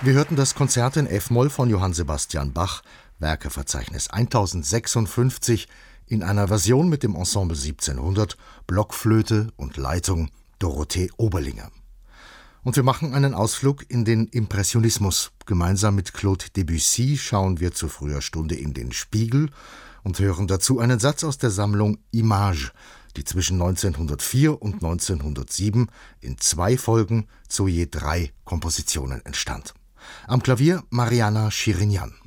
Wir hörten das Konzert in F-Moll von Johann Sebastian Bach, Werkeverzeichnis 1056, in einer Version mit dem Ensemble 1700, Blockflöte und Leitung Dorothee Oberlinger. Und wir machen einen Ausflug in den Impressionismus. Gemeinsam mit Claude Debussy schauen wir zu früher Stunde in den Spiegel und hören dazu einen Satz aus der Sammlung Images, die zwischen 1904 und 1907 in 2 Folgen zu je 3 Kompositionen entstand. Am Klavier Marianna Shirinyan.